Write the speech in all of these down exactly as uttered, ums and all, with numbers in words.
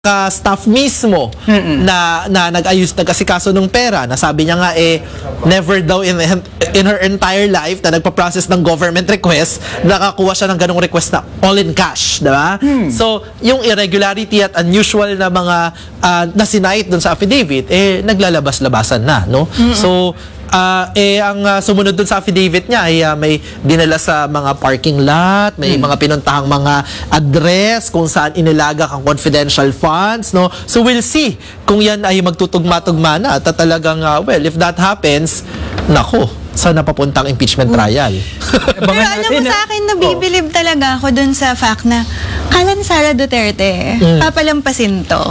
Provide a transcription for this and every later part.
ka-staff mismo Mm-mm. na na nag-ayos nag-asikaso ng pera na sabi niya nga eh never daw in in her entire life na nagpa-process ng government request nakakuha siya ng ganung request na all in cash, di ba? Hmm. So, yung irregularity at unusual na mga uh, na sinait dun sa affidavit eh naglalabas-labasan na, no? So, Uh, eh, ang uh, sumunod dun sa affidavit niya ay uh, may dinala sa mga parking lot, may Hmm. mga pinuntahang mga address kung saan inilaga ang confidential funds, no? So we'll see kung yan ay magtutugma-tugma na at talagang, uh, well, if that happens, nako, saan napapuntang impeachment trial? Pero alam mo sa akin, nabibilib talaga ako dun sa fact na kala ni Sara Duterte, papalampasin to.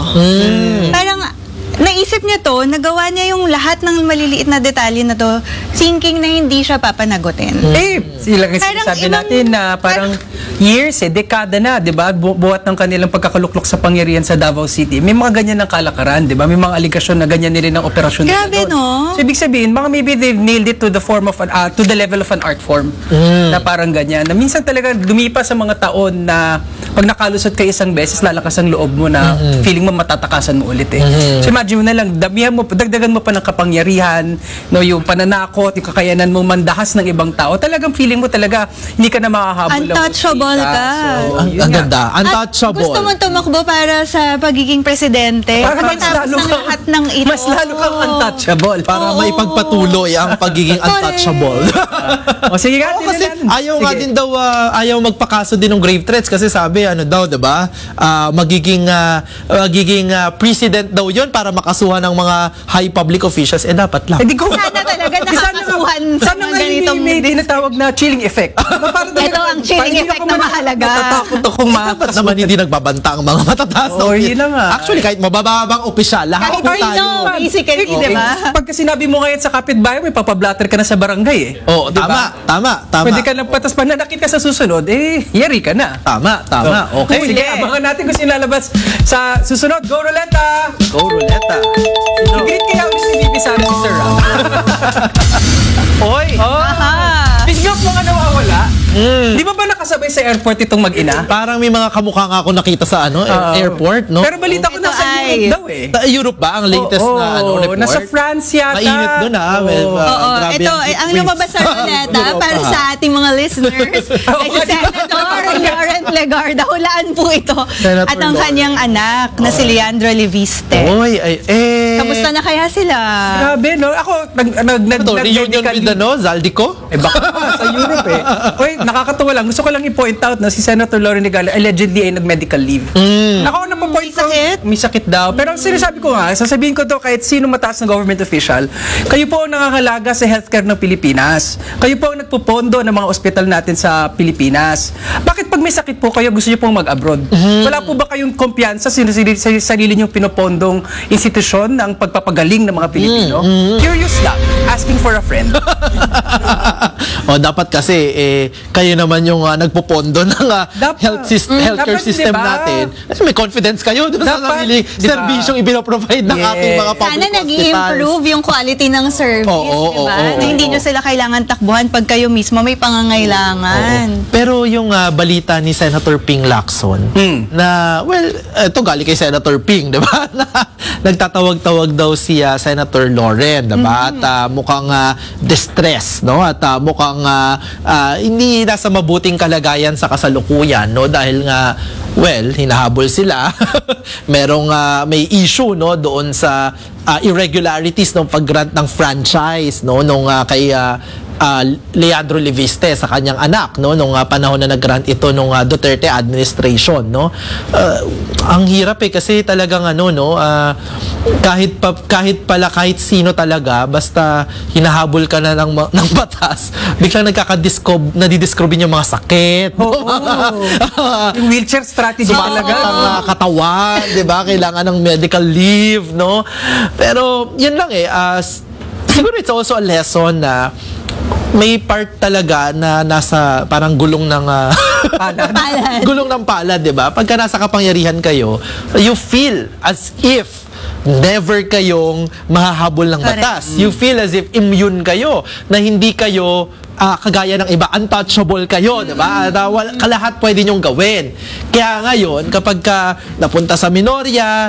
Parang naisip niya to, nagawa niya yung lahat ng maliliit na detalye na to, thinking na hindi siya papanagutin. Eh, sila kasi Parang sabi ibang- natin na parang years eh, dekada na, di ba? Bu- buhat ng kanilang pagkakaluklok sa pangyarihan sa Davao City. May mga ganyan ng kalakaran, di ba? May mga aligasyon na ganyan nila ng operasyon. Grabe, nila doon. no? So, ibig sabihin, mga maybe they've nailed it to the form of an, uh, to the level of an art form. Na parang ganyan. Na minsan talaga lumipas sa mga taon na pag nakalusot ka isang beses, lalakas ang loob mo na feeling mo matatakasan mo ulit eh. So, imagine mo na lang, damihan mo, dagdagan mo pa ng kapangyarihan, no, yung pananakot, yung kakayanan mo mandahas ng ibang tao. Talagang feeling mo talaga hindi ka na makahabol. ng Untouchable hustisya. ka. So, ang, yun ang nga. ganda, At untouchable. gusto mo tumakbo para sa pagiging presidente. Parang mas Pagkatapos lalo ng kang- lahat ng ito. Mas lalo kang untouchable. Para Oo. maipagpatuloy ang pagiging Correct. untouchable. O sige nga, Oo, kasi tinan. ayaw nga Sige. din daw, ah, ayaw magpakaso din ng grave threats kasi sabi, ano daw, diba? Ah, magiging, ah, magiging ah, president daw yon para makasuhan ng mga high public officials. Eh, dapat lang. Eh, di ko Sana talaga Di sana nga- nakakasuhan sa sana mga nga hindi ganitong may tinatawag na chilling effect. Parang Ito ang chilling parang hindi effect ako na man- mahalaga. Natatakot akong Dapat makakasuhan. naman hindi nagbabanta ang mga matataas na Oo, official. yun na nga. Actually, kahit mabababang opisyal, lahat Kahit po sino, tayo. basically, Eh, di ba? Pagka sinabi mo ngayon sa kapitbahay, may papablatter ka na sa barangay eh. Oo, Di ba? tama, tama, tama. Pwede ka lang patas pag nanakit ka sa susunod, eh, yari ka na. Tama, tama. So, Okay. Sige, abangan natin kung sino lalabas sa susunod. Go, Roleta! Go, Ruleta. Sino? I-greet kaya ulit si Bibi Sara, Mister Ram. Oy! Oh! Aha. Bigla mga nawawala. Di ba ba nakasabay sa airport itong mag-ina? Parang may mga kamukha nga ako nakita sa ano, Oo. airport, no? Pero balita ko Ito nasa ay- Europe daw eh. Sa Europe ba ang latest Oo, na ano, report? nasa France yata. Mainit doon ah. Well, Oo. uh, Oo, grabe ito, ang eh, heat ang waves. lumabas sa Luneta, Europa, para ha? sa ating mga listeners, ay si Senator Laurent Legarda. Hulaan po ito. Senator At ang Laurent. kanyang anak na si Leandro Leviste. Oy, ay, eh. Kamusta na kaya sila? Grabe, no? Ako, nag, nag, nag, Ito, reunion nag-medical with ano, Zaldico? Eh baka pa, sa Europe eh. Uy, nakakatuwa lang. Gusto ko lang i-point out na si Senator Lauren Legarda allegedly ay nag-medical leave. Ako na po point May sakit? May sakit daw. Pero ang sinasabi ko nga, sasabihin ko to kahit sino mataas na government official, kayo po ang nakakalaga sa healthcare ng Pilipinas. Kayo po ang nagpupondo ng mga ospital natin sa Pilipinas. Bakit pag may sakit po kayo, gusto niyo pong mag-abroad? Wala po ba kayong kumpiyansa sa sarili, sa sarili niyong pinopondong institusyon ng pagpapagaling ng mga Pilipino? Curious lang. Asking for a friend. o dapat kasi eh kayo naman yung uh, nagpopondo ng uh, Dapat. health system, Mm, healthcare dapat, system diba? natin. Kasi may confidence kayo doon sa Dapat, sarili diba? serbisyong ibinoprovide ng Yes. ating mga public Sana nag improve yung quality ng service, Oo, oo, di ba? oo, Na hindi oo. nyo sila kailangan takbuhan pag kayo mismo may pangangailangan. Oo. Pero yung ah, balita ni Senator Ping Lacson Mm. na, well, ito galing kay Senator Ping, di ba? Na nagtatawag-tawag daw si ah, Senator Lauren, di ba? At ah, mukhang ah, distress, no? At ah, mukhang ah, ah, hindi nasa mabuting kalagayan sa kasalukuyan, no? Dahil nga, well, hinahabol sila. Merong ah, may issue, no? Doon sa ah, irregularities ng pag-grant ng franchise, no? Nung ah, kay ah, uh, Leandro Leviste sa kanyang anak, no, nung uh, panahon na nag-grant ito nung uh, Duterte administration, no. Uh, ang hirap eh kasi talagang ano, no, uh, kahit pa, kahit pala kahit sino talaga basta hinahabol ka na ng ma- ng batas, biglang nagkaka-discover, nadidiscover yung mga sakit. Oo. Yung wheelchair strategy Sumasakit talaga. ang uh, katawan, 'di ba? Kailangan ng medical leave, no? Pero 'yun lang eh, uh, s- siguro it's also a lesson na may part talaga na nasa parang gulong ng ah, Palad. Palad. gulong ng palad, 'di ba? Pagka nasa kapangyarihan kayo, you feel as if never kayong mahahabol ng Correct. batas. You feel as if immune kayo na hindi kayo ah, kagaya ng iba, untouchable kayo, di ba? At, ah, wal- kalahat pwede nyong gawin. Kaya ngayon, kapag ka napunta sa minorya,